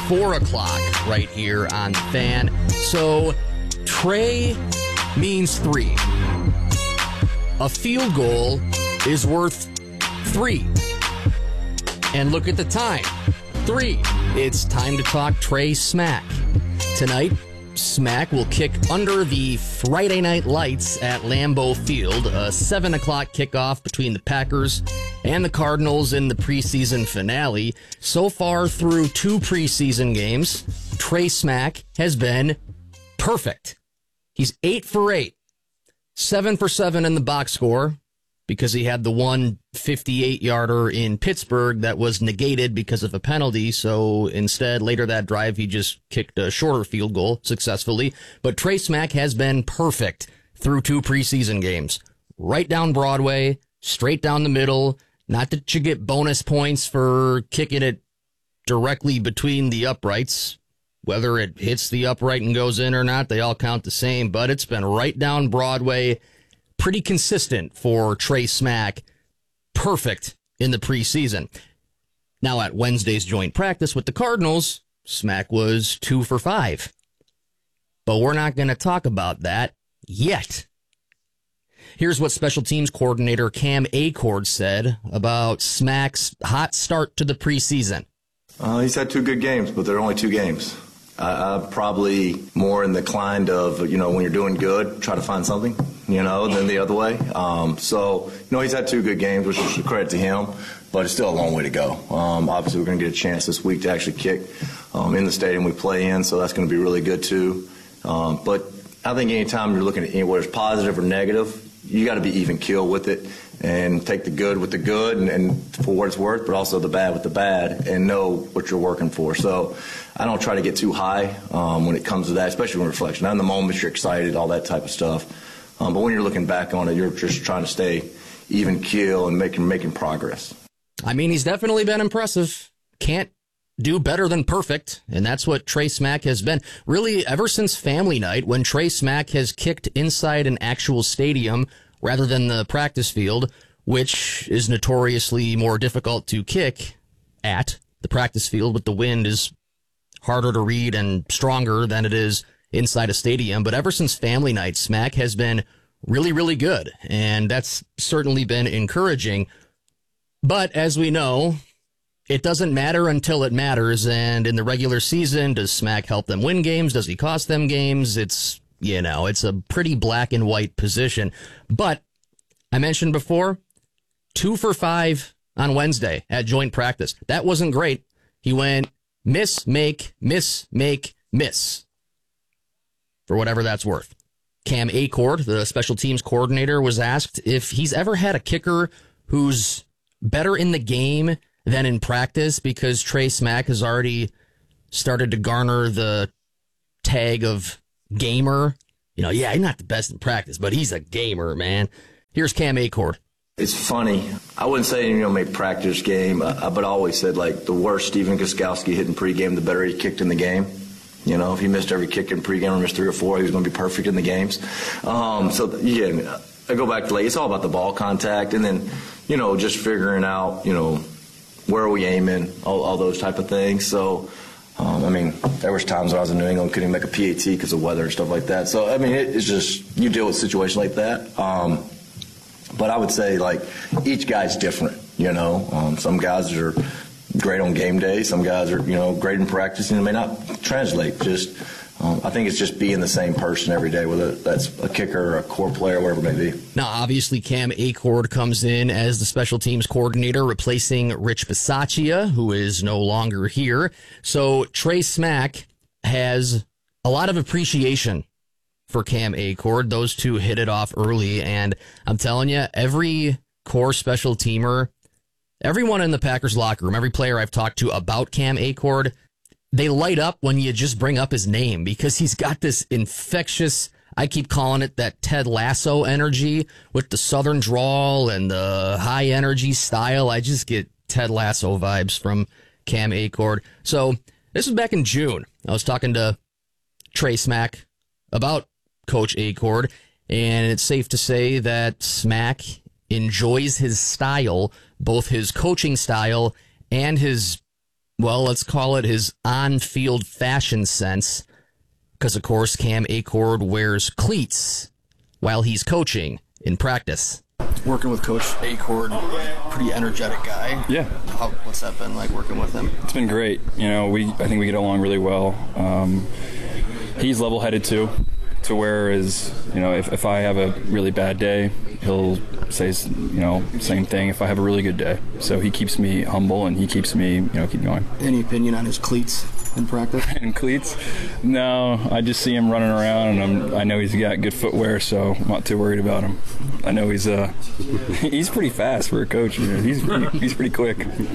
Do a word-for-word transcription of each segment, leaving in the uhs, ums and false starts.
four o'clock right here on the Fan. So Trey means three. A field goal is worth three. And look at the time. Three. It's time to talk Trey Smack. Tonight, Smack will kick under the Friday night lights at Lambeau Field, a seven o'clock kickoff between the Packers and the Cardinals in the preseason finale. So far through two preseason games, Trey Smack has been perfect. He's eight for eight, seven for seven in the box score, because he had the one fifty-eight-yarder in Pittsburgh that was negated because of a penalty. So instead, later that drive, he just kicked a shorter field goal successfully. But Trey Smack has been perfect through two preseason games. Right down Broadway, straight down the middle. Not that you get bonus points for kicking it directly between the uprights. Whether it hits the upright and goes in or not, they all count the same. But it's been right down Broadway. Pretty consistent for Trey Smack. Perfect in the preseason. Now at Wednesday's joint practice with the Cardinals, Smack was two for five. But we're not going to talk about that yet. Here's what special teams coordinator Cam Achord said about Smack's hot start to the preseason. Uh, he's had two good games, but they're only two games. Uh, I'm probably more inclined of, you know, when you're doing good, try to find something, you know, than the other way. Um, so, you know, he's had two good games, which is a credit to him, but it's still a long way to go. Um, obviously, we're going to get a chance this week to actually kick um, in the stadium we play in, so that's going to be really good, too. Um, but I think anytime you're looking at anywhere it's positive or negative, you got to be even keel with it and take the good with the good and, and for what it's worth, but also the bad with the bad and know what you're working for. So I don't try to get too high um, when it comes to that, especially when reflection. Now in the moment, you're excited, all that type of stuff. Um, but when you're looking back on it, you're just trying to stay even keel and making making progress. I mean, he's definitely been impressive. Can't do better than perfect, and that's what Trey Smack has been. Really, ever since family night, when Trey Smack has kicked inside an actual stadium rather than the practice field, which is notoriously more difficult to kick at. The practice field with the wind is harder to read and stronger than it is inside a stadium. But ever since family night, Smack has been really, really good, and that's certainly been encouraging. But as we know, it doesn't matter until it matters, and in the regular season, does Smack help them win games? Does he cost them games? It's, you know, it's a pretty black and white position. But I mentioned before, two for five on Wednesday at joint practice. That wasn't great. He went miss, make, miss, make, miss, for whatever that's worth. Cam Achord, the special teams coordinator, was asked if he's ever had a kicker who's better in the game than in practice, because Trey Smack has already started to garner the tag of gamer. You know, yeah, he's not the best in practice, but he's a gamer, man. Here's Cam Achord. It's funny. I wouldn't say, you know, make practice game, uh, but I always said, like, the worse Stephen Gostkowski hit in pregame, the better he kicked in the game. You know, if he missed every kick in pregame or missed three or four, he was going to be perfect in the games. Um, so, yeah, I go back to, like, it's all about the ball contact and then, you know, just figuring out, you know, where are we aiming, all, all those type of things. So, um, I mean, there was times when I was in New England, couldn't even make a P A T because of weather and stuff like that. So, I mean, it, it's just, you deal with situations like that. Um, but I would say, like, each guy's different, you know. Um, some guys are great on game day. Some guys are, you know, great in practice, and it may not translate. Just, um, I think it's just being the same person every day, whether that's a kicker or a core player, whatever it may be. Now, obviously, Cam Achord comes in as the special teams coordinator, replacing Rich Bisaccia, who is no longer here. So Trey Smack has a lot of appreciation for Cam Achord. Those two hit it off early, and I'm telling you, every core special teamer, everyone in the Packers locker room, every player I've talked to about Cam Achord, they light up when you just bring up his name, because he's got this infectious, I keep calling it that Ted Lasso energy with the southern drawl and the high energy style. I just get Ted Lasso vibes from Cam Achord. So this was back in June. I was talking to Trey Smack about Coach Achord, and it's safe to say that Smack enjoys his style, both his coaching style and his well, let's call it his on-field fashion sense, because, of course, Cam Achord wears cleats while he's coaching in practice. Working with Coach Achord, pretty energetic guy. Yeah. How, what's that been like working with him? It's been great. You know, we I think we get along really well. Um, he's level-headed too, to where is, you know, if, if I have a really bad day, he'll say, you know, same thing if I have a really good day. So he keeps me humble and he keeps me, you know, keep going. Any opinion on his cleats in practice? In cleats? No, I just see him running around, and I'm, I know he's got good footwear, so I'm not too worried about him. I know he's uh he's pretty fast for a coach. Man. He's pretty, he's pretty quick.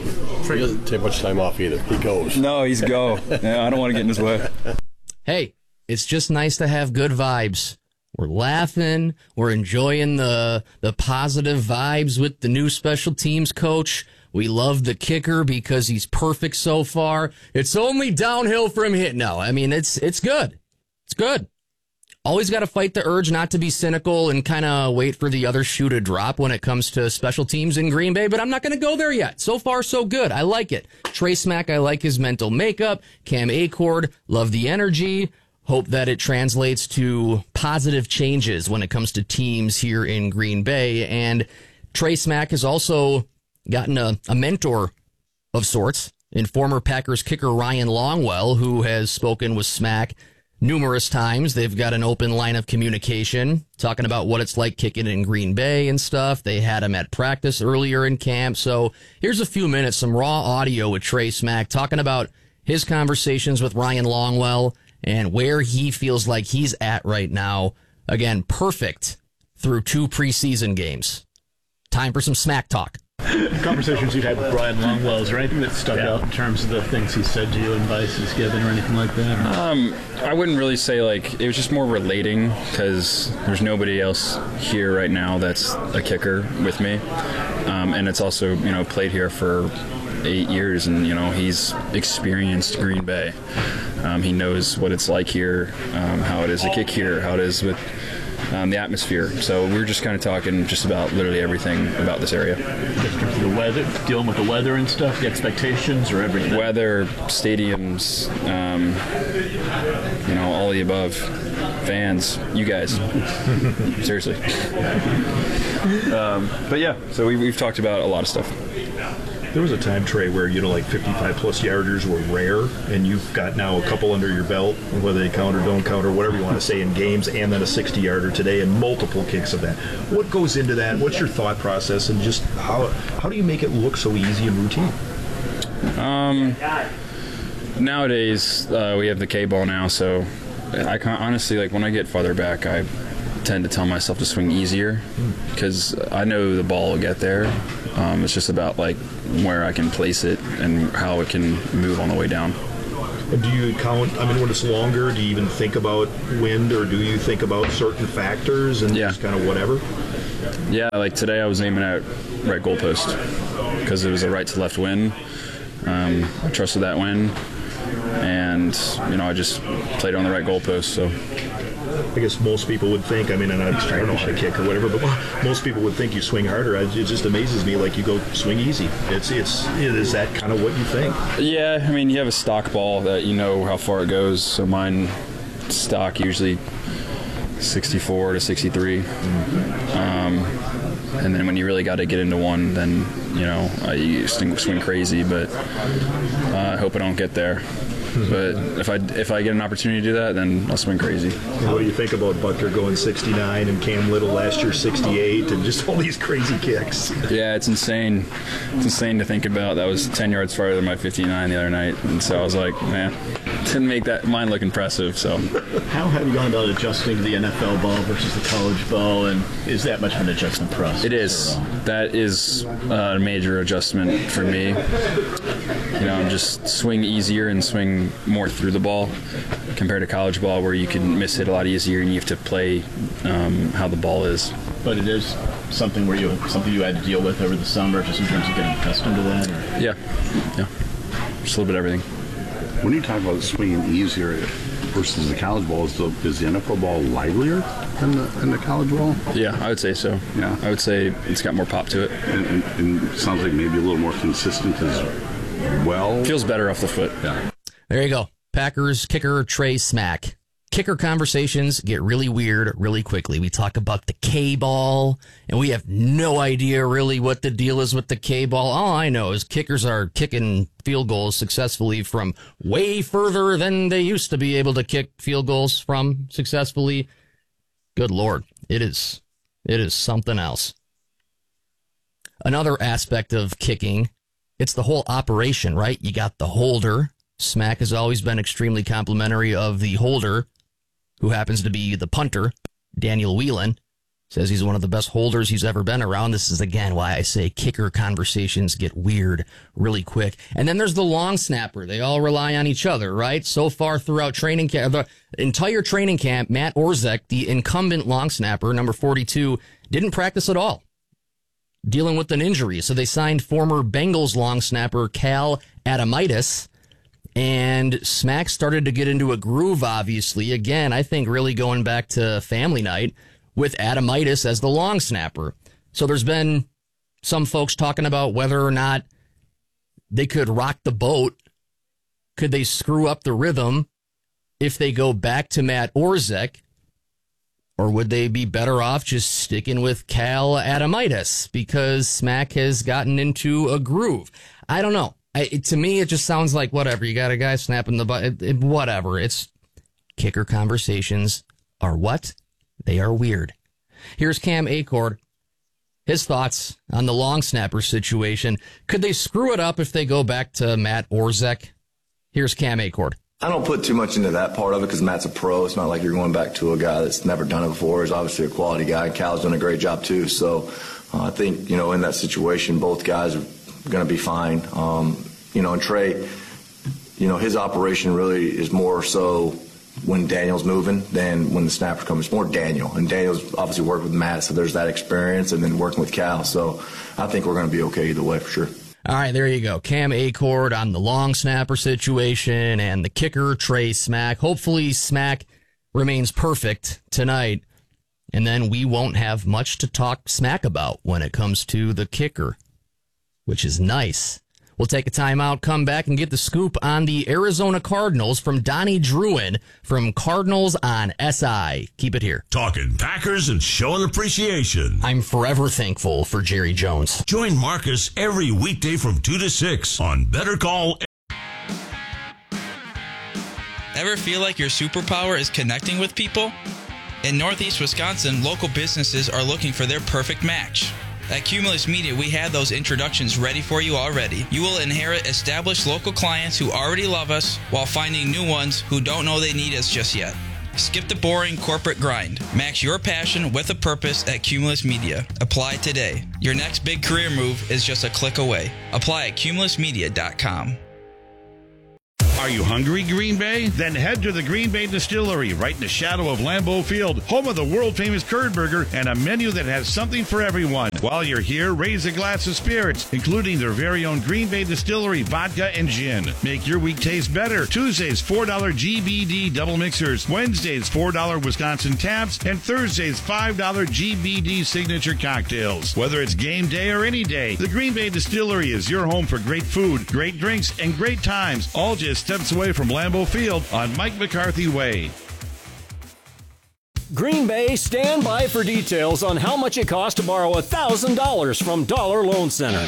He doesn't take much time off either. He goes. No, he's go. Yeah, I don't want to get in his way. Hey, it's just nice to have good vibes. We're laughing. We're enjoying the the positive vibes with the new special teams coach. We love the kicker because he's perfect so far. It's only downhill from here. No, I mean, it's it's good. It's good. Always got to fight the urge not to be cynical and kind of wait for the other shoe to drop when it comes to special teams in Green Bay, but I'm not going to go there yet. So far, so good. I like it. Trey Smack, I like his mental makeup. Cam Achord, love the energy. Hope that it translates to positive changes when it comes to teams here in Green Bay. And Trey Smack has also gotten a, a mentor of sorts in former Packers kicker Ryan Longwell, who has spoken with Smack numerous times. They've got an open line of communication, talking about what it's like kicking in Green Bay and stuff. They had him at practice earlier in camp. So here's a few minutes, some raw audio with Trey Smack, talking about his conversations with Ryan Longwell and where he feels like he's at right now. Again, perfect through two preseason games. Time for some Smack talk. Conversations you've had with Ryan Longwell, is there anything that stuck yeah. out in terms of the things he said to you, advice he's given, or anything like that? Um, I wouldn't really say, like, it was just more relating, because there's nobody else here right now that's a kicker with me. Um, and it's also, you know, played here for eight years, and, you know, he's experienced Green Bay. Um, he knows what it's like here, um, how it is to kick here, how it is with Um, the atmosphere. So we were just kind of talking just about literally everything about this area. Just the weather, dealing with the weather and stuff, the expectations, or everything? Weather, stadiums, um, you know, all the above. Fans, you guys. Seriously. Um, but yeah, so we, we've talked about a lot of stuff. There was a time, Trey, where, you know, like fifty-five plus yarders were rare, and you've got now a couple under your belt, whether they count or don't count or whatever you want to say in games, and then a sixty yarder today and multiple kicks of that. What goes into that? What's your thought process, and just how how do you make it look so easy and routine? Um, nowadays, uh, we have the K-ball now, so I can't, honestly, like, when I get farther back, I tend to tell myself to swing easier because I know the ball will get there. Um, it's just about, like, where I can place it and how it can move on the way down. And do you count, I mean, when it's longer, do you even think about wind, or do you think about certain factors and yeah. just kind of whatever? Yeah, like today I was aiming at right goalpost because it was a right to left wind. Um, I trusted that wind, and, you know, I just played on the right goalpost, so... I guess most people would think, I mean, and I don't know how to kick or whatever, but most people would think you swing harder. It just amazes me, like, you go swing easy. It's, it's, is that kind of what you think? Yeah, I mean, you have a stock ball that you know how far it goes, so mine stock usually sixty-four to sixty-three. Mm-hmm. Um, and then when you really got to get into one, then, you know, I swing, swing crazy, but uh, I hope I don't get there. But if I if I get an opportunity to do that, then I'll swing crazy. And what do you think about Butker going sixty-nine and Cam Little last year sixty-eight and just all these crazy kicks? Yeah, it's insane. It's insane to think about. That was ten yards farther than my fifty-nine the other night, and so I was like, man, didn't make that mine look impressive. So, how have you gone about adjusting to the N F L ball versus the college ball, and is that much of an adjustment process? It is. That is a major adjustment for me. You know, just swing easier and swing more through the ball compared to college ball, where you can miss it a lot easier and you have to play um, how the ball is. But it is something where you something you had to deal with over the summer, just in terms of getting accustomed to that. Or? Yeah, yeah, just a little bit of everything. When you talk about swinging easier versus the college ball, is the, is the N F L ball livelier than the, than the college ball? Yeah, I would say so. Yeah, I would say it's got more pop to it. And, and, and it sounds like maybe a little more consistent as well. Feels better off the foot. Yeah. There you go. Packers kicker Trey Smack. Kicker conversations get really weird really quickly. We talk about the K-ball, and we have no idea really what the deal is with the K-ball. All I know is kickers are kicking field goals successfully from way further than they used to be able to kick field goals from successfully. Good Lord. It is, it is something else. Another aspect of kicking, it's the whole operation, right? You got the holder. Smack has always been extremely complimentary of the holder, who happens to be the punter. Daniel Whelan says he's one of the best holders he's ever been around. This is, again, why I say kicker conversations get weird really quick. And then there's the long snapper. They all rely on each other, right? So far throughout training camp, the entire training camp, Matt Orzech, the incumbent long snapper, number forty-two, didn't practice at all, dealing with an injury. So they signed former Bengals long snapper Cal Adamitis. And Smack started to get into a groove, obviously. Again, I think really going back to family night with Adamitis as the long snapper. So there's been some folks talking about whether or not they could rock the boat. Could they screw up the rhythm if they go back to Matt Orzech? Or would they be better off just sticking with Cal Adamitis because Smack has gotten into a groove? I don't know. I, it, to me, it just sounds like whatever. You got a guy snapping the butt. It, it, whatever. It's kicker conversations are what? They are weird. Here's Cam Acord. His thoughts on the long snapper situation. Could they screw it up if they go back to Matt Orzech? Here's Cam Acord. I don't put too much into that part of it because Matt's a pro. It's not like you're going back to a guy that's never done it before. He's obviously a quality guy. Cal's done a great job too. So uh, I think, you know, in that situation, both guys are going to be fine. Um, you know, and Trey, you know, his operation really is more so when Daniel's moving than when the snapper comes. It's more Daniel. And Daniel's obviously worked with Matt, so there's that experience, and then working with Cal. So I think we're going to be okay either way for sure. All right, there you go. Cam Acord on the long snapper situation and the kicker, Trey Smack. Hopefully Smack remains perfect tonight, and then we won't have much to talk smack about when it comes to the kicker, which is nice. We'll take a timeout, come back, and get the scoop on the Arizona Cardinals from Donnie Druin from Cardinals on S I. Keep it here. Talking Packers and showing appreciation. I'm forever thankful for Jerry Jones. Join Marcus every weekday from two to six on Better Call. Ever feel like your superpower is connecting with people? In Northeast Wisconsin, local businesses are looking for their perfect match. At Cumulus Media, we have those introductions ready for you already. You will inherit established local clients who already love us while finding new ones who don't know they need us just yet. Skip the boring corporate grind. Match your passion with a purpose at Cumulus Media. Apply today. Your next big career move is just a click away. Apply at cumulus media dot com. Are you hungry, Green Bay? Then head to the Green Bay Distillery, right in the shadow of Lambeau Field, home of the world-famous curd burger and a menu that has something for everyone. While you're here, raise a glass of spirits, including their very own Green Bay Distillery vodka and gin. Make your week taste better. Tuesdays, four dollar G B D double mixers. Wednesdays, four dollar Wisconsin taps. And Thursdays, five dollar G B D signature cocktails. Whether it's game day or any day, the Green Bay Distillery is your home for great food, great drinks, and great times, all just steps away from Lambeau Field on Mike McCarthy Way. Green Bay, stand by for details on how much it costs to borrow one thousand dollars from Dollar Loan Center.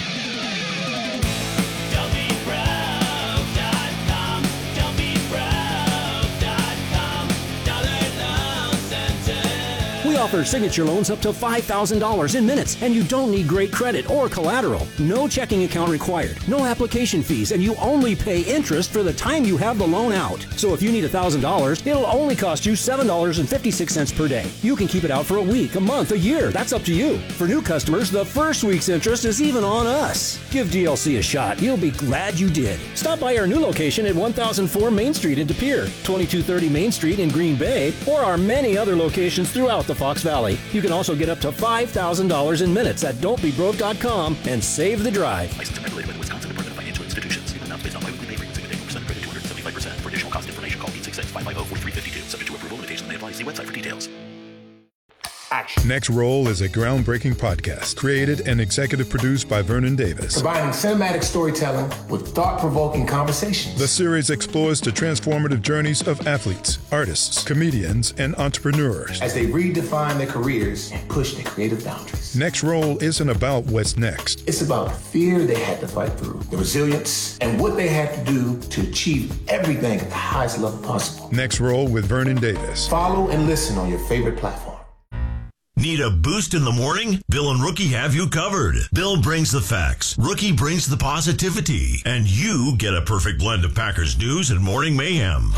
We offer signature loans up to five thousand dollars in minutes, and you don't need great credit or collateral. No checking account required, no application fees, and you only pay interest for the time you have the loan out. So if you need one thousand dollars, it'll only cost you seven dollars and fifty-six cents per day. You can keep it out for a week, a month, a year. That's up to you. For new customers, the first week's interest is even on us. Give D L C a shot. You'll be glad you did. Stop by our new location at one thousand four Main Street in De Pere, twenty-two thirty Main Street in Green Bay, or our many other locations throughout the Fox Valley. You can also get up to five thousand dollars in minutes at don't be broke dot com and save the drive. Licensed and regulated by the Wisconsin Department of Financial Institutions. Even amounts based on biweekly pay rates. Single day percent credit two hundred seventy-five percent. For additional cost information, call eight six six, five five zero, four three five two. Subject to approval, limitations may apply. See website for details. At Watch. Next Roll is a groundbreaking podcast created and executive produced by Vernon Davis. Combining cinematic storytelling with thought-provoking conversations. The series explores the transformative journeys of athletes, artists, comedians, and entrepreneurs as they redefine their careers and push their creative boundaries. Next Roll isn't about what's next. It's about the fear they had to fight through, the resilience, and what they had to do to achieve everything at the highest level possible. Next Roll with Vernon Davis. Follow and listen on your favorite platform. Need a boost in the morning? Bill and Rookie have you covered. Bill brings the facts, Rookie brings the positivity, and you get a perfect blend of Packers news and morning mayhem.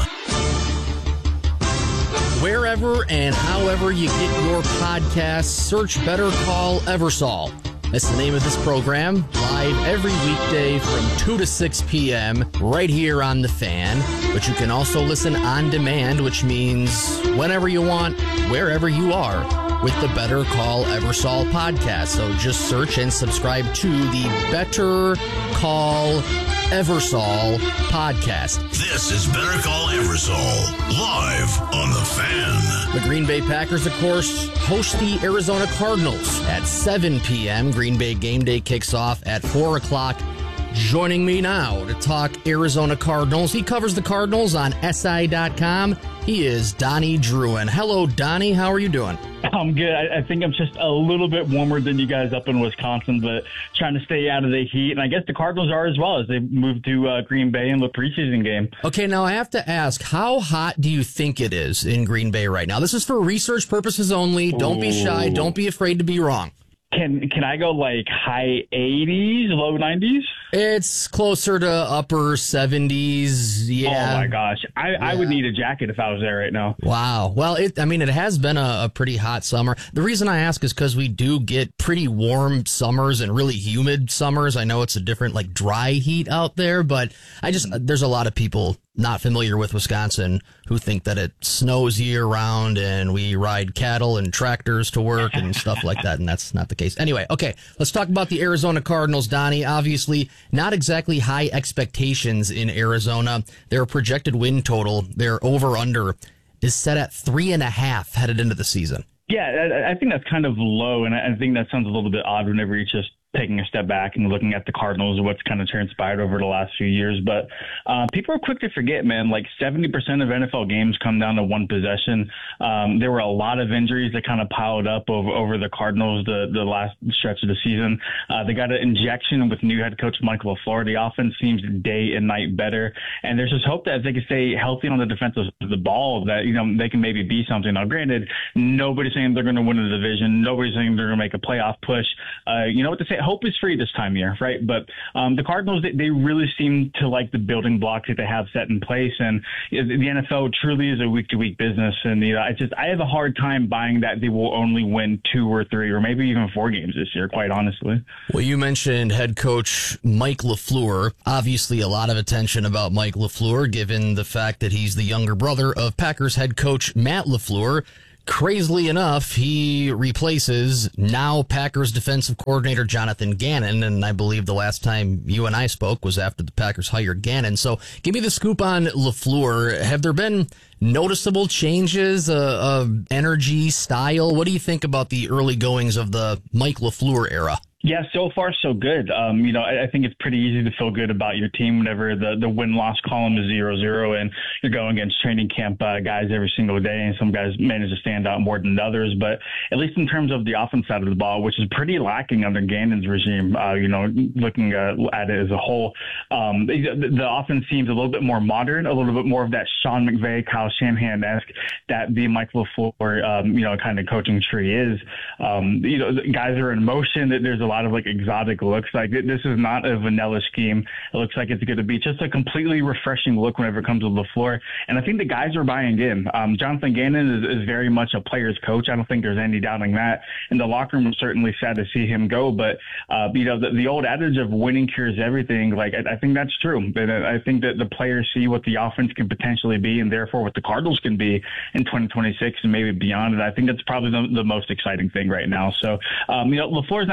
Wherever and however you get your podcasts, search Better Call Eversol. That's the name of this program, live every weekday from two to six p.m. right here on The Fan. But you can also listen on demand, which means whenever you want, wherever you are, with the Better Call Eversol podcast. So just search and subscribe to the Better Call Eversol podcast. This is Better Call Eversol, live on The Fan. The Green Bay Packers, of course, host the Arizona Cardinals at seven p.m. Green Bay game day kicks off at four o'clock. Joining me now to talk Arizona Cardinals, he covers the Cardinals on S I dot com. He is Donnie Druin. Hello, Donnie. How are you doing? I'm good. I, I think I'm just a little bit warmer than you guys up in Wisconsin, but trying to stay out of the heat. And I guess the Cardinals are as well as they move to uh, Green Bay in the preseason game. Okay, now I have to ask, how hot do you think it is in Green Bay right now? This is for research purposes only. Don't be shy. Don't be afraid to be wrong. Can can I go like high eighties, low nineties? It's closer to upper seventies. Yeah. Oh my gosh, I, yeah. I would need a jacket if I was there right now. Wow. Well, it. I mean, it has been a, a pretty hot summer. The reason I ask is because we do get pretty warm summers and really humid summers. I know it's a different, like, dry heat out there, but I just there's a lot of people not familiar with Wisconsin who think that it snows year round and we ride cattle and tractors to work and stuff like that, and that's not the case. Anyway, okay, let's talk about the Arizona Cardinals, Donnie. Obviously, not exactly high expectations in Arizona. Their projected win total, their over-under, is set at three and a half headed into the season. Yeah, I think that's kind of low, and I think that sounds a little bit odd whenever you just taking a step back and looking at the Cardinals and what's kind of transpired over the last few years. But uh, people are quick to forget, man, like seventy percent of N F L games come down to one possession. Um, there were a lot of injuries that kind of piled up over, over the Cardinals the, the last stretch of the season. Uh, they got an injection with new head coach Michael LaFleur. The offense seems day and night better. And there's just hope that if they can stay healthy on the defensive side of the ball, that, you know, they can maybe be something. Now, granted, nobody's saying they're going to win the division. Nobody's saying they're going to make a playoff push. Uh, you know what to say? Hope is free this time of year, right? But um, the Cardinals, they, they really seem to like the building blocks that they have set in place, and the N F L truly is a week-to-week business. And you know, I just I have a hard time buying that they will only win two or three or maybe even four games this year, quite honestly. Well, you mentioned head coach Mike LaFleur. Obviously, a lot of attention about Mike LaFleur, given the fact that he's the younger brother of Packers head coach Matt LaFleur. Crazily enough, he replaces now Packers defensive coordinator Jonathan Gannon, and I believe the last time you and I spoke was after the Packers hired Gannon. So give me the scoop on LaFleur. Have there been noticeable changes uh, of energy, style? What do you think about the early goings of the Mike LaFleur era? Yeah, so far so good. Um, you know, I, I think it's pretty easy to feel good about your team whenever the, the win-loss column is zero zero and you're going against training camp uh, guys every single day, and some guys manage to stand out more than others. But at least in terms of the offense side of the ball, which is pretty lacking under Gannon's regime, uh, you know, looking uh, at it as a whole, um, the, the offense seems a little bit more modern, a little bit more of that Sean McVay, Kyle Shanahan-esque that the Mike LaFleur, um, you know, kind of coaching tree is. Um, you know, guys are in motion. There's a lot of like exotic looks. Like this is not a vanilla scheme. It looks like it's going to be just a completely refreshing look whenever it comes to LaFleur. And I think the guys are buying in. Um, Jonathan Gannon is, is very much a player's coach. I don't think there's any doubting that. And the locker room was certainly sad to see him go. But, uh, you know, the, the old adage of winning cures everything, like I, I think that's true. And I think that the players see what the offense can potentially be and therefore what the Cardinals can be in twenty twenty-six and maybe beyond. And I think that's probably the, the most exciting thing right now. So, um, you know, LaFleur's not the kind of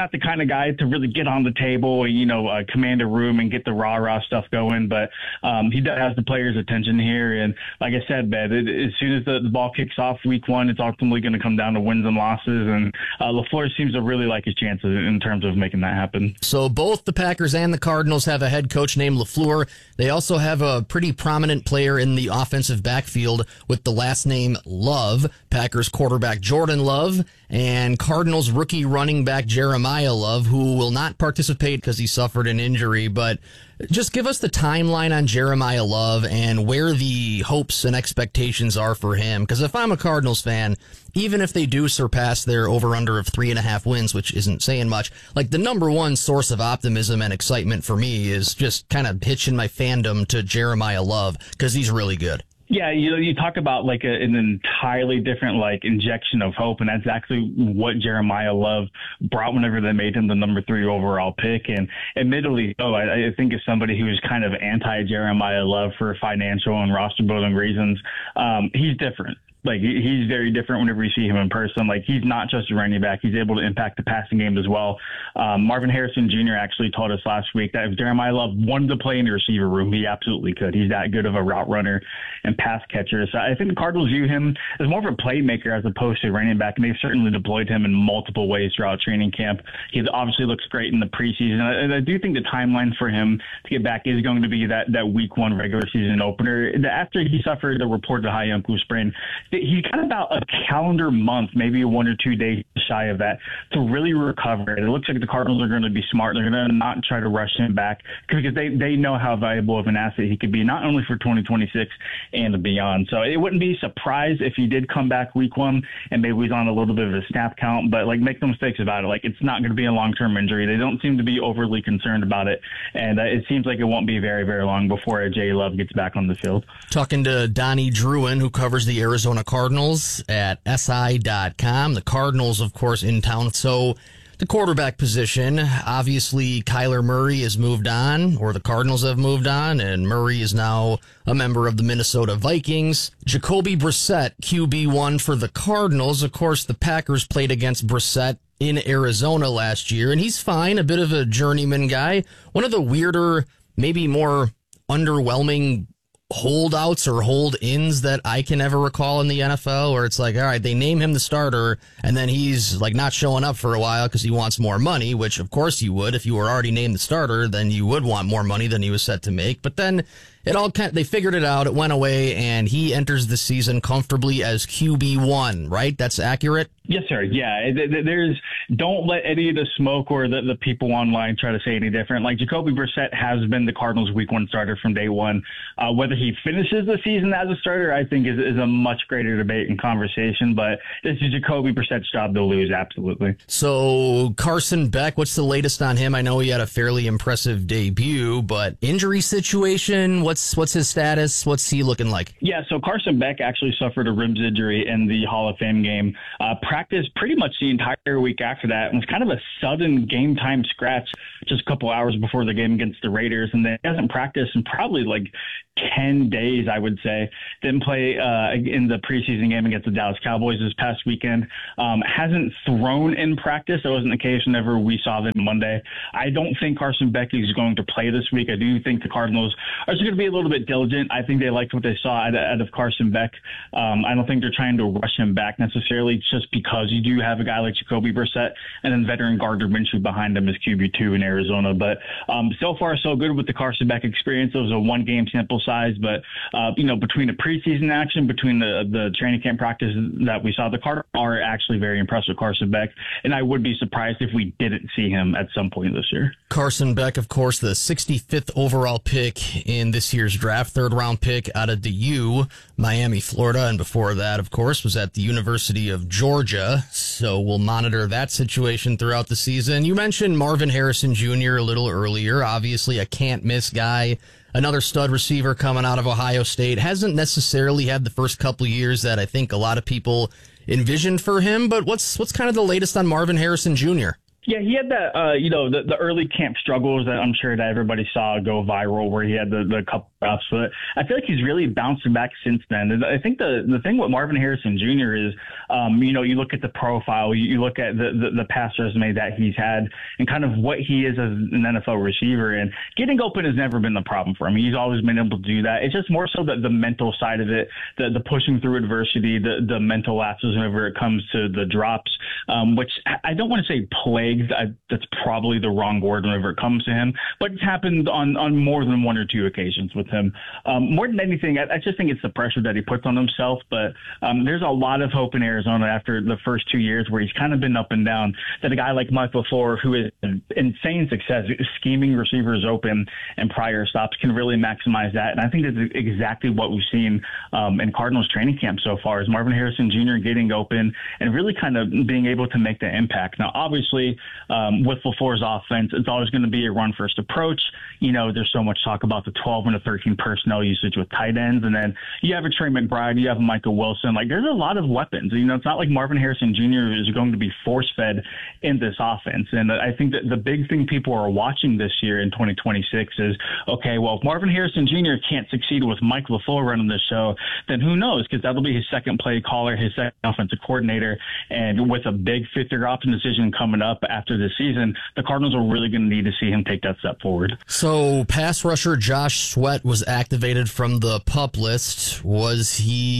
guy to really get on the table, you know, uh, command a room and get the rah-rah stuff going. But um, he has the players' attention here. And like I said, Ben, it, as soon as the, the ball kicks off week one, it's ultimately going to come down to wins and losses. And uh, LaFleur seems to really like his chances in terms of making that happen. So both the Packers and the Cardinals have a head coach named LaFleur. They also have a pretty prominent player in the offensive backfield with the last name Love. Packers quarterback Jordan Love and Cardinals rookie running back Jeremiah Love, who will not participate because he suffered an injury. But just give us the timeline on Jeremiah Love and where the hopes and expectations are for him. Because if I'm a Cardinals fan, even if they do surpass their over-under of three and a half wins, which isn't saying much, like the number one source of optimism and excitement for me is just kind of hitching my fandom to Jeremiah Love because he's really good. Yeah, you know, you talk about like a, an entirely different like injection of hope, and that's actually what Jeremiah Love brought whenever they made him the number three overall pick. And admittedly, oh, I, I think as somebody who is kind of anti-Jeremiah Love for financial and roster building reasons, um, he's different. Like, he's very different whenever you see him in person. Like, he's not just a running back. He's able to impact the passing game as well. Um, Marvin Harrison Junior actually told us last week that if Jeremiah Love wanted to play in the receiver room, he absolutely could. He's that good of a route runner and pass catcher. So I think the Cardinals view him as more of a playmaker as opposed to a running back, and they've certainly deployed him in multiple ways throughout training camp. He obviously looks great in the preseason. And I, I do think the timeline for him to get back is going to be that, that week one regular season opener. After he suffered the reported high ankle sprain, he's got about a calendar month, maybe one or two days shy of that, to really recover. And it looks like the Cardinals are going to be smart. They're going to not try to rush him back because they, they know how valuable of an asset he could be, not only for twenty twenty-six and beyond. So it wouldn't be surprised if he did come back week one and maybe he's on a little bit of a snap count. But, like, make no mistakes about it. Like, it's not going to be a long-term injury. They don't seem to be overly concerned about it. And uh, it seems like it won't be very, very long before Jay Love gets back on the field. Talking to Donnie Druin, who covers the Arizona Cardinals at S I dot com. The Cardinals, of course, in town. So the quarterback position, obviously Kyler Murray has moved on, or the Cardinals have moved on, and Murray is now a member of the Minnesota Vikings. Jacoby Brissett, Q B one for the Cardinals. Of course, the Packers played against Brissett in Arizona last year, and he's fine, a bit of a journeyman guy. One of the weirder, maybe more underwhelming holdouts or hold-ins that I can ever recall in the N F L, where it's like, all right, they name him the starter, and then he's like not showing up for a while because he wants more money, which of course you would. If you were already named the starter, then you would want more money than he was set to make. But then it all kind of, they figured it out, it went away, and he enters the season comfortably as Q B one, right? That's accurate? Yes, sir. Yeah, there's don't let any of the smoke or the, the people online try to say any different. Like, Jacoby Brissett has been the Cardinals' week one starter from day one. Uh, whether he finishes the season as a starter, I think, is, is a much greater debate and conversation. But this is Jacoby Brissett's job to lose, absolutely. So Carson Beck, what's the latest on him? I know he had a fairly impressive debut, but injury situation, what's what's his status? What's he looking like? Yeah, so Carson Beck actually suffered a ribs injury in the Hall of Fame game. Uh, practiced pretty much the entire week after that. It was kind of a sudden game time scratch just a couple hours before the game against the Raiders, and then he hasn't practiced in probably like ten days, I would say. Didn't play uh, in the preseason game against the Dallas Cowboys this past weekend. Um, hasn't thrown in practice. That wasn't the case whenever we saw them Monday. I don't think Carson Beck is going to play this week. I do think the Cardinals are just going to be a little bit diligent. I think they liked what they saw out of, out of Carson Beck. Um, I don't think they're trying to rush him back necessarily just because you do have a guy like Jacoby Brissett and then veteran Gardner Minshew behind him as Q B two in Arizona. But um, so far, so good with the Carson Beck experience. It was a one-game sample size, but uh, you know, between the preseason action, between the the training camp practice that we saw, the Cardinals are actually very impressed with Carson Beck, and I would be surprised if we didn't see him at some point this year. Carson Beck, of course, the sixty-fifth overall pick in this year's draft, third round pick out of the U, Miami, Florida, and before that, of course, was at the University of Georgia. So we'll monitor that situation throughout the season. You mentioned Marvin Harrison Junior a little earlier, obviously a can't miss guy. Another stud receiver coming out of Ohio State. Hasn't necessarily had the first couple of years that I think a lot of people envisioned for him, but what's what's kind of the latest on Marvin Harrison Junior? Yeah, he had that, uh, you know, the, the early camp struggles that I'm sure that everybody saw go viral, where he had the, the couple playoffs, but I feel like he's really bouncing back since then. And I think the the thing with Marvin Harrison Junior is, um, you know, you look at the profile, you, you look at the, the, the past resume that he's had and kind of what he is as an N F L receiver. And getting open has never been the problem for him. He's always been able to do that. It's just more so that the mental side of it, the, the pushing through adversity, the, the mental lapses whenever it comes to the drops, um, which I don't want to say plagued. I, that's probably the wrong word whenever it comes to him, but it's happened on, on more than one or two occasions with him. Um, more than anything, I, I just think it's the pressure that he puts on himself. But um, there's a lot of hope in Arizona after the first two years where he's kind of been up and down, that a guy like Mike LaFleur, who is insane success, scheming receivers open and prior stops, can really maximize that. And I think that's exactly what we've seen um, in Cardinals training camp so far, is Marvin Harrison Junior getting open and really kind of being able to make the impact. Now, obviously, um, with LaFleur's offense, it's always going to be a run-first approach. You know, there's so much talk about the twelve and the thirteen personnel usage with tight ends. And then you have a Trey McBride, you have a Michael Wilson. Like, there's a lot of weapons. You know, it's not like Marvin Harrison Junior is going to be force-fed in this offense. And I think that the big thing people are watching this year in twenty twenty-six is, okay, well, if Marvin Harrison Junior can't succeed with Mike LaFleur running the show, then who knows? Because that'll be his second play caller, his second offensive coordinator. And with a big fifth-year option decision coming up after this season, the Cardinals are really going to need to see him take that step forward. So pass rusher Josh Sweat was activated from the PUP list. Was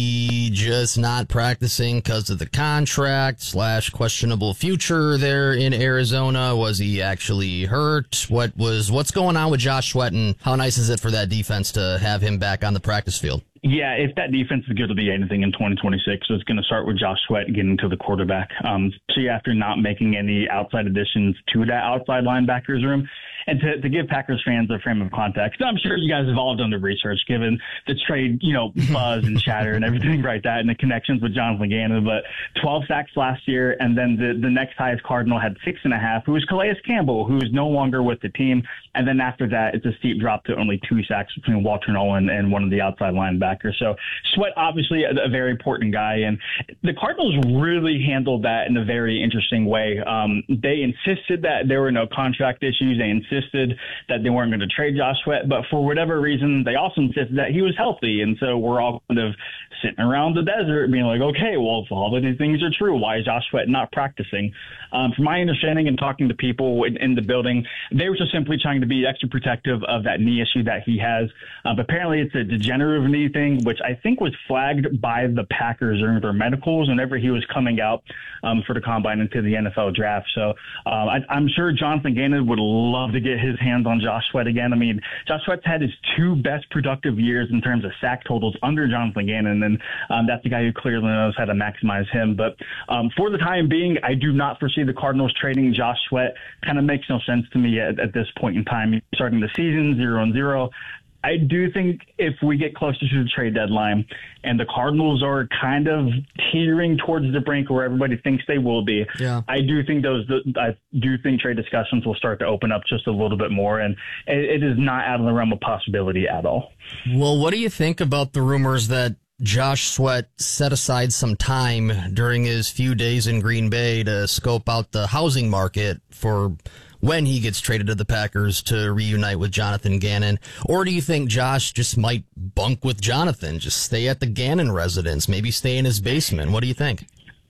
he just not practicing because of the contract slash questionable future there in Arizona? Was he actually hurt? What was what's going on with Josh Sweat, and how nice is it for that defense to have him back on the practice field? Yeah, if that defense is going to be anything in twenty twenty-six, it's going to start with Josh Sweat getting to the quarterback. Um, see, after not making any outside additions to that outside linebackers room. And to, to give Packers fans a frame of context, I'm sure you guys have all done the research, given the trade, you know, buzz and chatter and everything like that, and the connections with Jonathan Gannon. But twelve sacks last year, and then the, the next highest Cardinal had six and a half, who was Calais Campbell, who is no longer with the team. And then after that, it's a steep drop to only two sacks between Walter Nolan and one of the outside linebackers. So Sweat, obviously a, a very important guy, and the Cardinals really handled that in a very interesting way. Um, they insisted that there were no contract issues. They insisted that they weren't going to trade Josh Sweat, but for whatever reason, they also insisted that he was healthy. And so we're all kind of sitting around the desert being like, okay, well, if all of these things are true, why is Josh Sweat not practicing? Um, from my understanding and talking to people in, in the building, they were just simply trying to be extra protective of that knee issue that he has. Uh, but apparently it's a degenerative knee thing, which I think was flagged by the Packers during their medicals whenever he was coming out um, for the combine into the N F L draft. So uh, I, I'm sure Jonathan Gannon would love to get his hands on Josh Sweat again. I mean, Josh Sweat's had his two best productive years in terms of sack totals under Jonathan Gannon, and um, that's the guy who clearly knows how to maximize him. But um, for the time being, I do not foresee the Cardinals trading Josh Sweat. Kind of makes no sense to me at, at this point in time. Starting the season zero and zero. I do think if we get closer to the trade deadline and the Cardinals are kind of teetering towards the brink where everybody thinks they will be, yeah. I do think those, I do think trade discussions will start to open up just a little bit more, and it, it is not out of the realm of possibility at all. Well, what do you think about the rumors that Josh Sweat set aside some time during his few days in Green Bay to scope out the housing market for when he gets traded to the Packers to reunite with Jonathan Gannon? Or do you think Josh just might bunk with Jonathan, just stay at the Gannon residence, maybe stay in his basement? What do you think?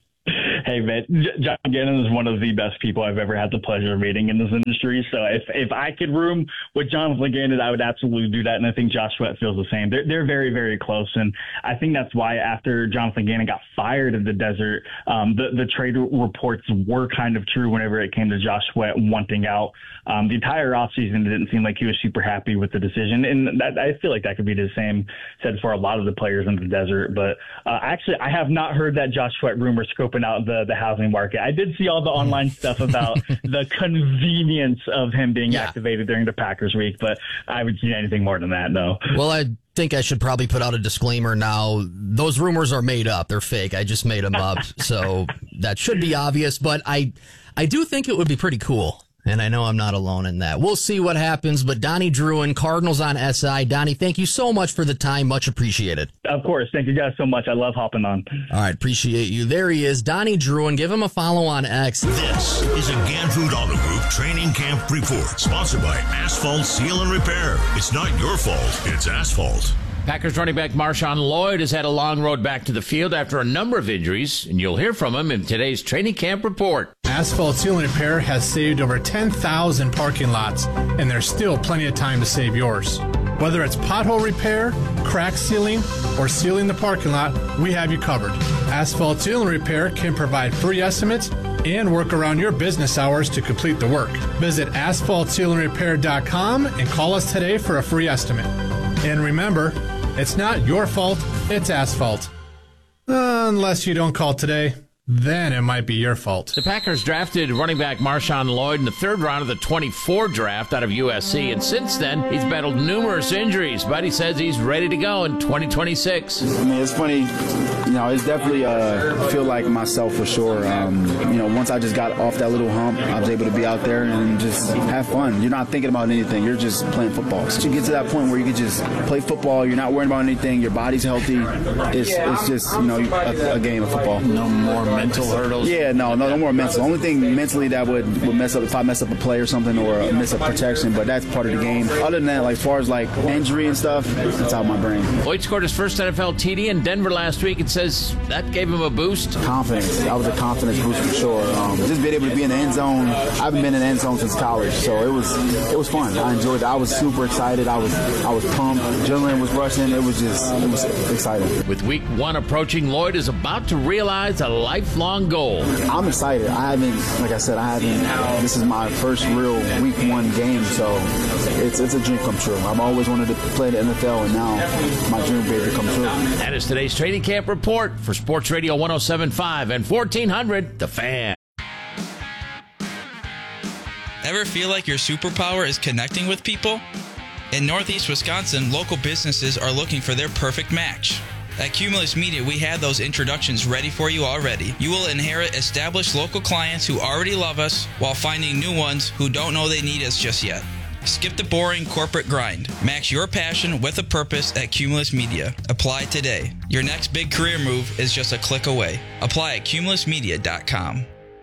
Hey, man, John Gannon is one of the best people I've ever had the pleasure of meeting in this industry. So if, if I could room with Jonathan Gannon, I would absolutely do that. And I think Josh Sweat feels the same. They're, they're very, very close. And I think that's why after Jonathan Gannon got fired in the desert, um, the, the trade reports were kind of true whenever it came to Josh Sweat wanting out. Um, the entire offseason, it didn't seem like he was super happy with the decision. And that, I feel like that could be the same said for a lot of the players in the desert. But uh, actually, I have not heard that Josh Sweat rumor scoping out the the housing market. I did see all the online stuff about the convenience of him being yeah. activated during the Packers week, but I haven't seen anything more than that, no. Well, I think I should probably put out a disclaimer now. Those rumors are made up. They're fake. I just made them up. So that should be obvious, but I I do think it would be pretty cool And I know I'm not alone in that. We'll see what happens, but Donnie Druin, Cardinals on S I. Donnie, thank you so much for the time. Much appreciated. Of course. Thank you guys so much. I love hopping on. All right. Appreciate you. There he is, Donnie Druin. Give him a follow on X. This is a Gandrud Auto Group Training Camp Report, sponsored by Asphalt Seal and Repair. It's not your fault, it's asphalt. Packers running back Marshawn Lloyd has had a long road back to the field after a number of injuries, and you'll hear from him in today's training camp report. Asphalt Seal and Repair has saved over ten thousand parking lots, and there's still plenty of time to save yours. Whether it's pothole repair, crack sealing, or sealing the parking lot, we have you covered. Asphalt Seal and Repair can provide free estimates and work around your business hours to complete the work. Visit asphalt seal and repair dot com and call us today for a free estimate. And remember, it's not your fault, it's asphalt. Uh, unless you don't call today, then it might be your fault. The Packers drafted running back Marshawn Lloyd in the third round of the twenty-four draft out of U S C, and since then, he's battled numerous injuries, but he says he's ready to go in twenty twenty-six. I mean, it's funny, you know, it's definitely uh, feel like myself for sure. Um, you know, once I just got off that little hump, I was able to be out there and just have fun. You're not thinking about anything. You're just playing football. So you get to that point where you can just play football. You're not worrying about anything. Your body's healthy. It's, it's just, you know, a, a game of football. No more mental hurdles? Yeah, no, no, no more mental. The only thing mentally that would, would mess up if I mess up a play or something or miss a protection, but that's part of the game. Other than that, like as far as like injury and stuff, it's out of my brain. Lloyd scored his first N F L T D in Denver last week and says that gave him a boost. Confidence. That was a confidence boost for sure. Um, just being able to be in the end zone. I haven't been in the end zone since college, so it was it was fun. I enjoyed it. I was super excited. I was I was pumped. Adrenaline was rushing. It was just it was exciting. With week one approaching, Lloyd is about to realize a lifelong goal. I'm excited. I haven't, like I said, I haven't. This is my first real week one game, so it's it's a dream come true. I've always wanted to play the N F L, and now my dream will be able to come true. That is today's training camp report for Sports Radio one oh seven point five and fourteen hundred The Fan. Ever feel like your superpower is connecting with people? In Northeast Wisconsin, local businesses are looking for their perfect match. At Cumulus Media, we have those introductions ready for you already. You will inherit established local clients who already love us while finding new ones who don't know they need us just yet. Skip the boring corporate grind. Match your passion with a purpose at Cumulus Media. Apply today. Your next big career move is just a click away. Apply at cumulus media dot com.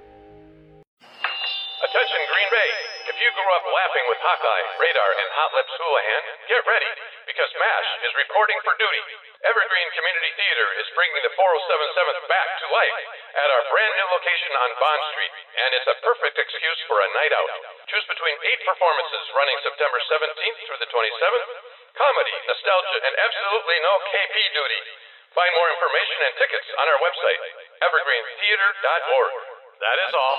Attention Green Bay. If you grew up laughing with Hawkeye, Radar, and Hot Lips Houlihan, get ready, because MASH is reporting for duty. Evergreen Community Theater is bringing the four oh seven seventh back to life at our brand new location on Bond Street, and it's a perfect excuse for a night out. Choose between eight performances running September seventeenth through the twenty-seventh, comedy, nostalgia, and absolutely no K P duty. Find more information and tickets on our website, evergreen theater dot org. That is all.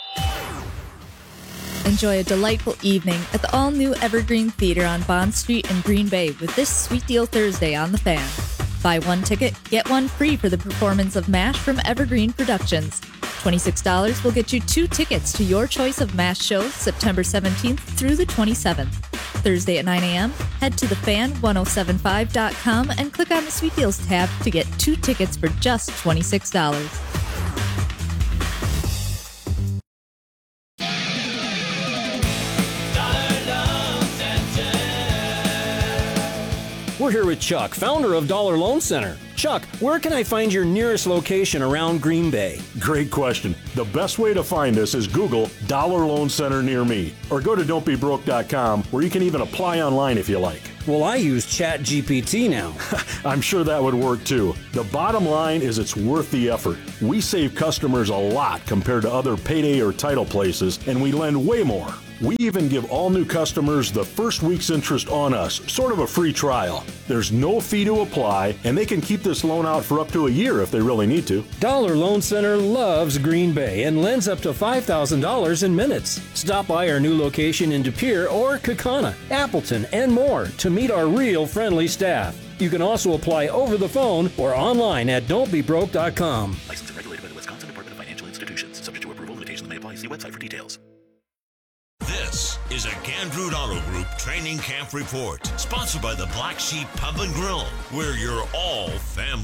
Enjoy a delightful evening at the all-new Evergreen Theater on Bond Street in Green Bay with this Sweet Deal Thursday on The Fan. Buy one ticket, get one free for the performance of MASH from Evergreen Productions. twenty-six dollars will get you two tickets to your choice of MASH shows September seventeenth through the twenty-seventh. Thursday at nine a.m., head to the fan ten seventy-five dot com and click on the Sweet Deals tab to get two tickets for just twenty-six dollars. We're here with Chuck, founder of Dollar Loan Center. Chuck, where can I find your nearest location around Green Bay? Great question. The best way to find us is Google Dollar Loan Center near me, or go to don't be broke dot com, where you can even apply online if you like. Well, I use Chat G P T now. I'm sure that would work too. The bottom line is it's worth the effort. We save customers a lot compared to other payday or title places, and we lend way more. We even give all new customers the first week's interest on us, sort of a free trial. There's no fee to apply, and they can keep this loan out for up to a year if they really need to. Dollar Loan Center loves Green Bay and lends up to five thousand dollars in minutes. Stop by our new location in De Pere or Kaukauna, Appleton, and more to meet our real friendly staff. You can also apply over the phone or online at don't be broke dot com. Licensed and regulated by the Wisconsin Department of Financial Institutions. Subject to approval, limitations may apply. See website for details. This is a Gandrud Auto Group Training Camp Report, sponsored by the Black Sheep Pub and Grill, where you're all family.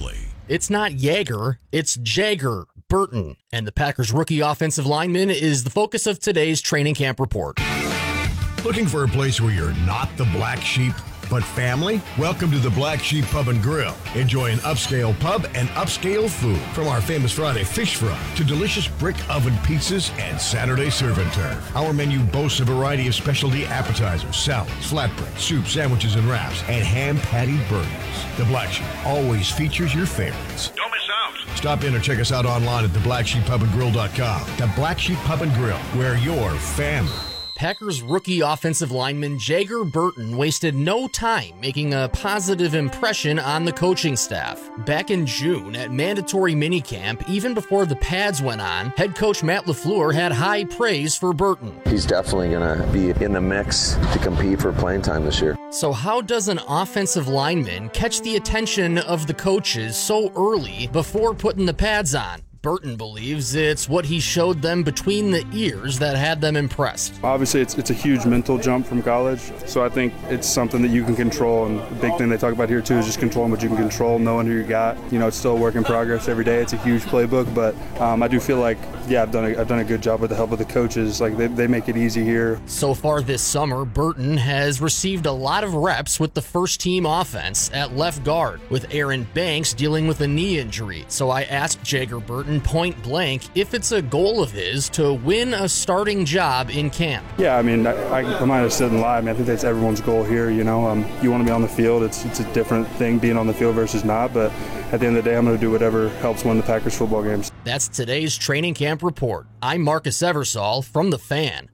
It's not Jaeger, it's Jagger Burton. And the Packers rookie offensive lineman is the focus of today's training camp report. Looking for a place where you're not the black sheep, but family? Welcome to the Black Sheep Pub and Grill. Enjoy an upscale pub and upscale food. From our famous Friday fish fry to delicious brick oven pizzas and Saturday serve and turf. Our menu boasts a variety of specialty appetizers, salads, flatbread, soup, sandwiches, and wraps, and hand-patty burgers. The Black Sheep always features your favorites. Don't miss out. Stop in or check us out online at the black sheep pub and grill dot com. The Black Sheep Pub and Grill, where you're family. Packers rookie offensive lineman Jagger Burton wasted no time making a positive impression on the coaching staff. Back in June at mandatory minicamp, even before the pads went on, head coach Matt LaFleur had high praise for Burton. He's definitely going to be in the mix to compete for playing time this year. So how does an offensive lineman catch the attention of the coaches so early before putting the pads on? Burton believes it's what he showed them between the ears that had them impressed. Obviously, it's it's a huge mental jump from college, so I think it's something that you can control, and the big thing they talk about here too is just controlling what you can control, knowing who you got. You know, it's still a work in progress every day. It's a huge playbook, but um, I do feel like, yeah, I've done a, I've done a good job with the help of the coaches. Like, they, they make it easy here. So far this summer, Burton has received a lot of reps with the first-team offense at left guard, with Aaron Banks dealing with a knee injury. So I asked Jagger Burton point blank if it's a goal of his to win a starting job in camp. Yeah, I mean, I, I might have said and lied. I mean, I think that's everyone's goal here. You know, um, you want to be on the field. It's it's a different thing being on the field versus not. But at the end of the day, I'm going to do whatever helps win the Packers football games. That's today's training camp report. I'm Marcus Eversole from The Fan.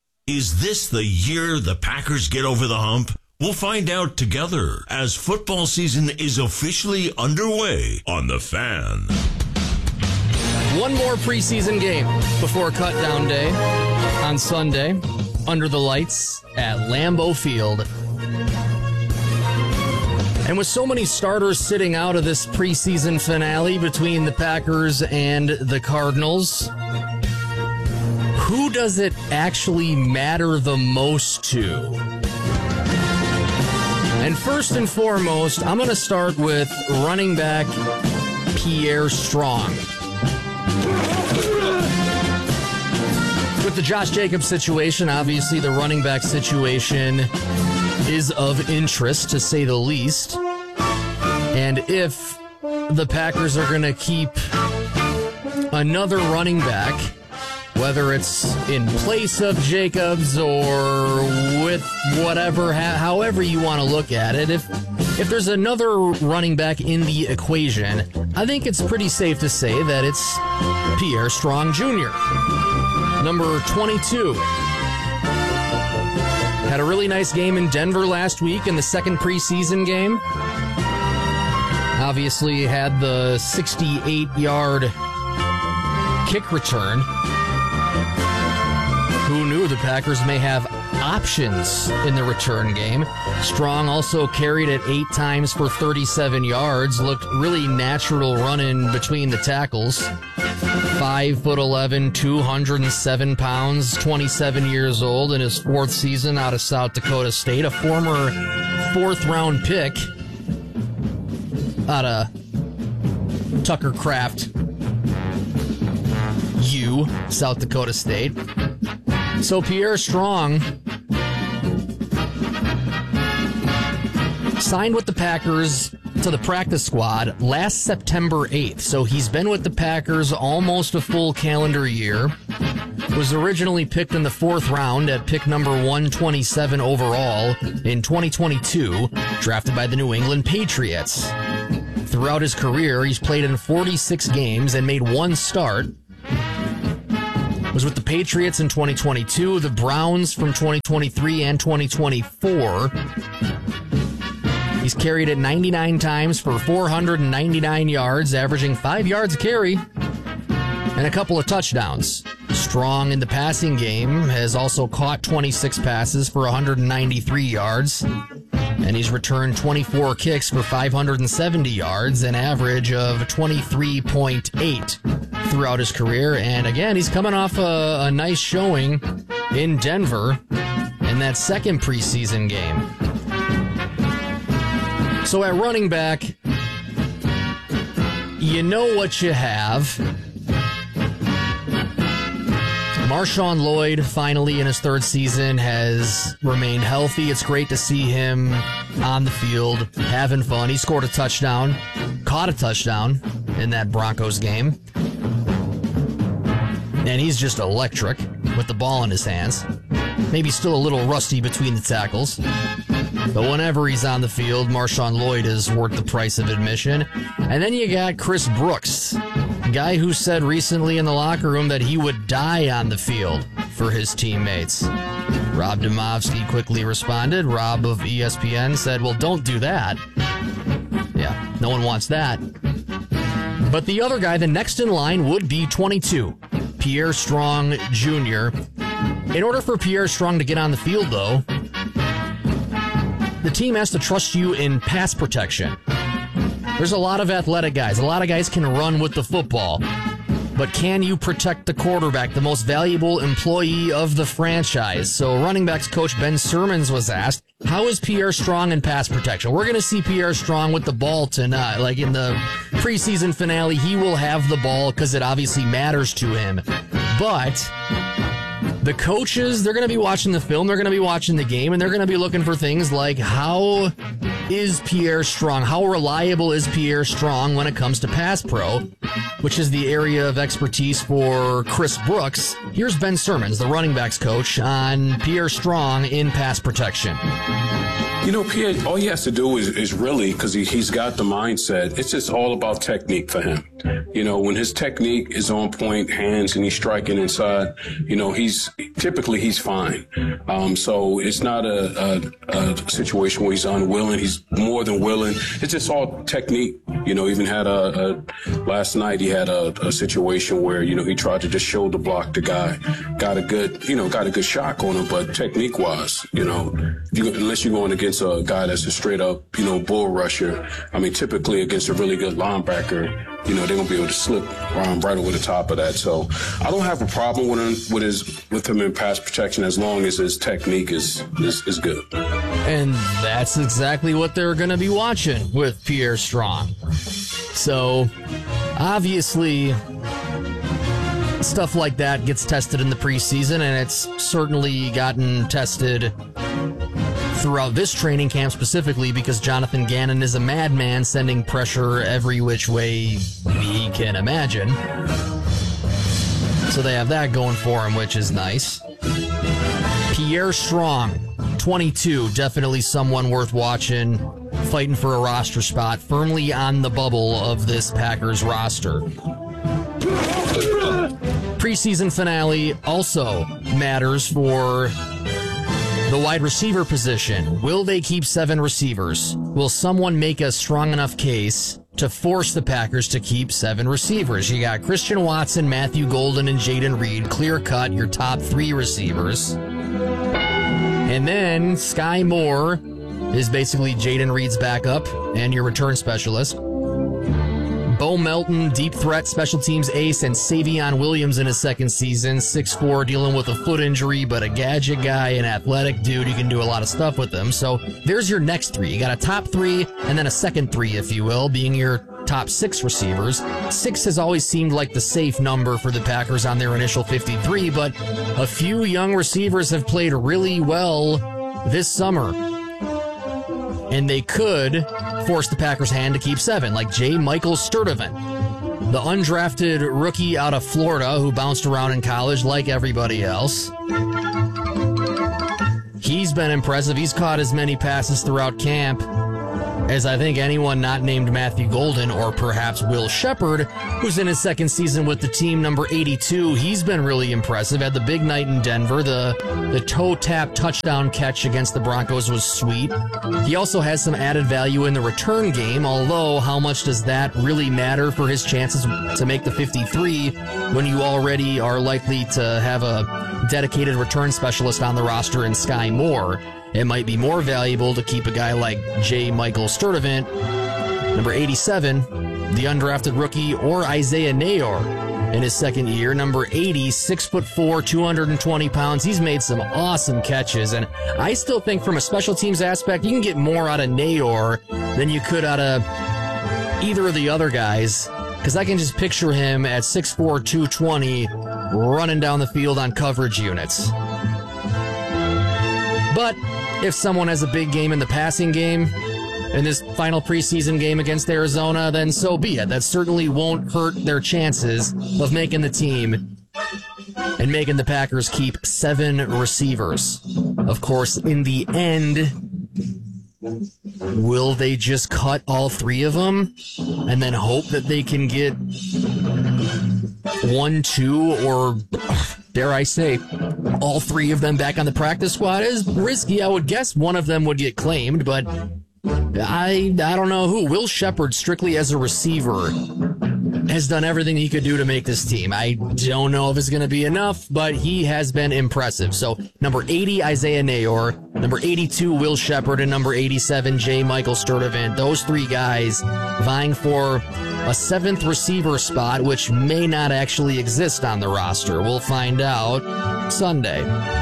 Is this the year the Packers get over the hump? We'll find out together as football season is officially underway on The Fan. One more preseason game before cutdown day on Sunday under the lights at Lambeau Field. And with so many starters sitting out of this preseason finale between the Packers and the Cardinals, who does it actually matter the most to? And first and foremost, I'm going to start with running back Pierre Strong. With the Josh Jacobs situation, obviously the running back situation is of interest, to say the least. And if the Packers are going to keep another running back, whether it's in place of Jacobs or with whatever, however you want to look at it, if if there's another running back in the equation, I think it's pretty safe to say that it's Pierre Strong Junior Number twenty-two. Had a really nice game in Denver last week in the second preseason game. Obviously had the sixty-eight-yard kick return. Who knew the Packers may have options in the return game? Strong also carried it eight times for thirty-seven yards. Looked really natural running between the tackles. five foot eleven, two hundred seven pounds, twenty-seven years old, in his fourth season out of South Dakota State. A former fourth-round pick out of Tucker Craft U, South Dakota State. So Pierre Strong signed with the Packers to the practice squad last September eighth. So he's been with the Packers almost a full calendar year. Was originally picked in the fourth round at pick number one twenty-seven overall in twenty twenty-two, drafted by the New England Patriots. Throughout his career, he's played in forty-six games and made one start. Was with the Patriots in twenty twenty-two, the Browns from twenty twenty-three and twenty twenty-four. He's carried it ninety-nine times for four hundred ninety-nine yards, averaging five yards a carry and a couple of touchdowns. Strong in the passing game, has also caught twenty-six passes for one hundred ninety-three yards, and he's returned twenty-four kicks for five hundred seventy yards, an average of twenty-three point eight throughout his career. And again, he's coming off a, a nice showing in Denver in that second preseason game. So at running back, you know what you have. Marshawn Lloyd, finally in his third season, has remained healthy. It's great to see him on the field, having fun. He scored a touchdown, caught a touchdown in that Broncos game. And he's just electric with the ball in his hands. Maybe still a little rusty between the tackles. But whenever he's on the field, Marshawn Lloyd is worth the price of admission. And then you got Chris Brooks, a guy who said recently in the locker room that he would die on the field for his teammates. Rob Demovsky quickly responded. Rob of E S P N said, well, don't do that. Yeah, no one wants that. But the other guy, the next in line, would be twenty-two, Pierre Strong Junior In order for Pierre Strong to get on the field, though, the team has to trust you in pass protection. There's a lot of athletic guys. A lot of guys can run with the football. But can you protect the quarterback, the most valuable employee of the franchise? So running backs coach Ben Sermons was asked, how is Pierre Strong in pass protection? We're going to see Pierre Strong with the ball tonight. Like in the preseason finale, he will have the ball because it obviously matters to him. But the coaches, they're going to be watching the film, they're going to be watching the game, and they're going to be looking for things like, how is Pierre Strong? How reliable is Pierre Strong when it comes to pass pro, which is the area of expertise for Chris Brooks? Here's Ben Sermons, the running backs coach, on Pierre Strong in pass protection. You know, Pierre, all he has to do is, is really, because he, he's got the mindset, it's just all about technique for him. You know, when his technique is on point, hands, and he's striking inside, you know, he's typically he's fine. Um, so it's not a, a, a situation where he's unwilling. He's more than willing. It's just all technique. You know, even had a, a last night he had a, a situation where, you know, he tried to just shoulder block the guy, got a good, you know, got a good shock on him, but technique wise, you know, you, unless you're going against a guy that's a straight up, you know, bull rusher, I mean, typically against a really good linebacker, you know, they're gonna be able to slip um, right over the top of that. So I don't have a problem with him, with his with him in pass protection as long as his technique is is, is good. And that's exactly what they're gonna be watching with Pierre Strong. So obviously stuff like that gets tested in the preseason, and it's certainly gotten tested throughout this training camp specifically because Jonathan Gannon is a madman sending pressure every which way he can imagine. So they have that going for him, which is nice. Pierre Strong, twenty-two, definitely someone worth watching, fighting for a roster spot, firmly on the bubble of this Packers roster. Preseason finale also matters for the wide receiver position. Will they keep seven receivers? Will someone make a strong enough case to force the Packers to keep seven receivers? You got Christian Watson, Matthew Golden, and Jayden Reed, clear cut, your top three receivers. And then Sky Moore is basically Jayden Reed's backup and your return specialist. Bo Melton, deep threat, special teams ace, and Savion Williams in his second season. six foot four, dealing with a foot injury, but a gadget guy, an athletic dude. You can do a lot of stuff with him. So there's your next three. You got a top three and then a second three, if you will, being your top six receivers. Six has always seemed like the safe number for the Packers on their initial fifty-three, but a few young receivers have played really well this summer. And they could force the Packers' hand to keep seven, like J. Michael Sturdivant, the undrafted rookie out of Florida who bounced around in college like everybody else. He's been impressive. He's caught as many passes throughout camp as I think anyone not named Matthew Golden or perhaps Will Shepard, who's in his second season with the team, number eighty-two. He's been really impressive. Had the big night in Denver. The, the toe-tap touchdown catch against the Broncos was sweet. He also has some added value in the return game, although how much does that really matter for his chances to make the fifty-three when you already are likely to have a dedicated return specialist on the roster in Sky Moore? It might be more valuable to keep a guy like J. Michael Sturdivant, number eighty-seven, the undrafted rookie, or Isaiah Nayor in his second year, number eighty, six foot four, two hundred twenty pounds. He's made some awesome catches, and I still think from a special teams aspect, you can get more out of Nayor than you could out of either of the other guys because I can just picture him at six four, two twenty running down the field on coverage units. But if someone has a big game in the passing game in this final preseason game against Arizona, then so be it. That certainly won't hurt their chances of making the team and making the Packers keep seven receivers. Of course, in the end, will they just cut all three of them and then hope that they can get one, two, or dare I say, all three of them back on the practice squad? Is risky. I would guess one of them would get claimed, but I I don't know who. Will Shepard, strictly as a receiver, has done everything he could do to make this team. I don't know if it's going to be enough, but he has been impressive. So, number eighty, Isaiah Nayor. Number eighty-two, Will Shepard. And number eighty-seven, J. Michael Sturdivant. Those three guys vying for a seventh receiver spot, which may not actually exist on the roster. We'll find out Sunday.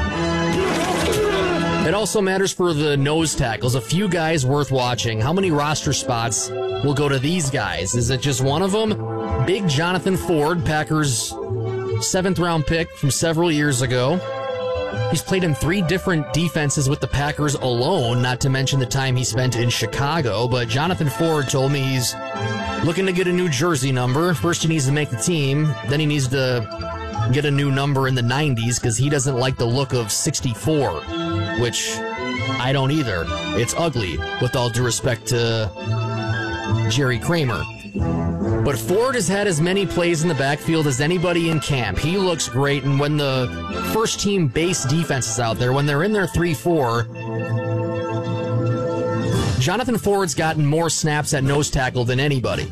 It also matters for the nose tackles. A few guys worth watching. How many roster spots will go to these guys? Is it just one of them? Big Jonathan Ford, Packers' seventh round pick from several years ago. He's played in three different defenses with the Packers alone, not to mention the time he spent in Chicago. But Jonathan Ford told me he's looking to get a new jersey number. First he needs to make the team, then he needs to get a new number in the nineties because he doesn't like the look of sixty-four, which I don't either. It's ugly, with all due respect to Jerry Kramer. But Ford has had as many plays in the backfield as anybody in camp. He looks great, and when the first team base defense is out there, when they're in their three four, Jonathan Ford's gotten more snaps at nose tackle than anybody.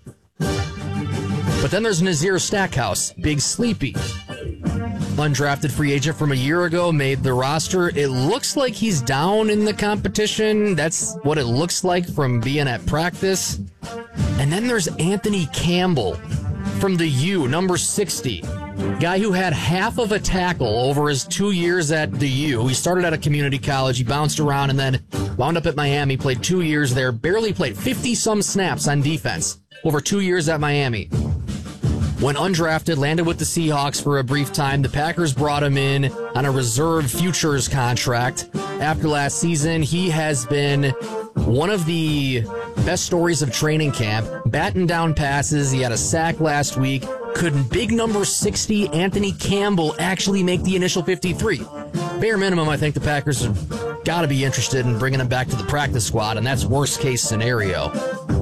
But then there's Nazir Stackhouse, Big Sleepy. Undrafted free agent from a year ago, made the roster. It looks like he's down in the competition. That's what it looks like from being at practice. And then there's Anthony Campbell from the U, number sixty. Guy who had half of a tackle over his two years at the U. He started at a community college, he bounced around, and then wound up at Miami, played two years there, barely played fifty-some snaps on defense over two years at Miami. When undrafted, landed with the Seahawks for a brief time. The Packers brought him in on a reserve futures contract. After last season, he has been one of the best stories of training camp. Batting down passes. He had a sack last week. Could big number sixty, Anthony Campbell, actually make the initial fifty-three? Bare minimum, I think the Packers have got to be interested in bringing him back to the practice squad, and that's worst case scenario.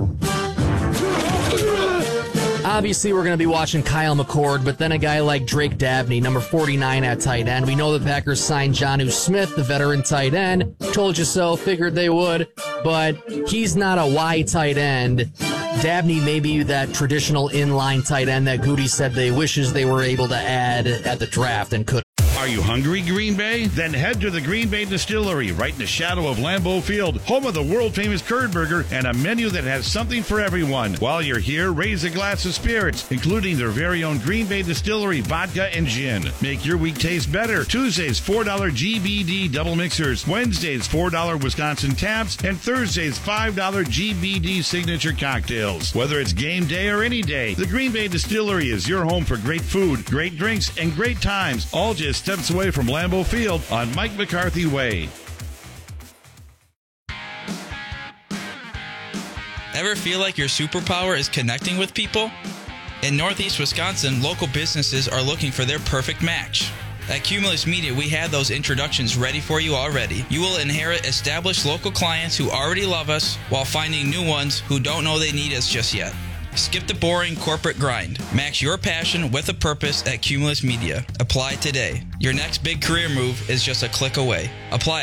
Obviously, we're going to be watching Kyle McCord, but then a guy like Drake Dabney, number forty-nine at tight end. We know the Packers signed Jonnu Smith, the veteran tight end. Told you so, figured they would, but he's not a Y tight end. Dabney may be that traditional inline tight end that Goody said they wishes they were able to add at the draft and could. Are you hungry, Green Bay? Then head to the Green Bay Distillery, right in the shadow of Lambeau Field, home of the world-famous Curd Burger and a menu that has something for everyone. While you're here, raise a glass of spirits, including their very own Green Bay Distillery vodka and gin. Make your week taste better. Tuesdays, four dollar G B D double mixers. Wednesdays, four dollar Wisconsin taps. And Thursdays, five dollar G B D signature cocktails. Whether it's game day or any day, the Green Bay Distillery is your home for great food, great drinks, and great times, all just steps away from Lambeau Field on Mike McCarthy Way. Ever feel like your superpower is connecting with people? In Northeast Wisconsin, local businesses are looking for their perfect match. At Cumulus Media, we have those introductions ready for you already. You will inherit established local clients who already love us while finding new ones who don't know they need us just yet. Skip the boring corporate grind. Match your passion with a purpose at Cumulus Media. Apply today. Your next big career move is just a click away. Apply